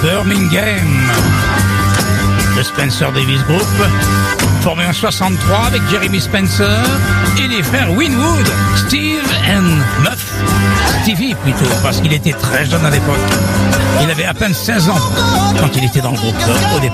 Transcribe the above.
Birmingham. Le Spencer Davis Group, formé en 63 avec Jeremy Spencer et les frères Winwood, Steve and Muff. Stevie plutôt, parce qu'il était très jeune à l'époque. Il avait à peine 16 ans quand il était dans le groupe au départ.